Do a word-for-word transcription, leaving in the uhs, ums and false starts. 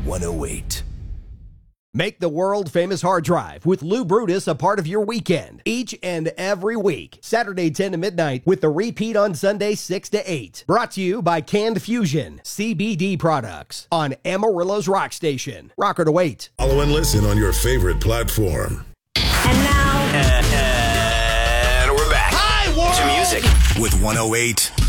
one oh eight. Make the world-famous hard drive with Lou Brutus a part of your weekend each and every week. Saturday ten to midnight with the repeat on Sunday six to eight. Brought to you by Canned Fusion, C B D products on Amarillo's Rock Station. Rocker to wait. Follow and listen on your favorite platform. And now... And we're back. Hi, world! To music With one oh eight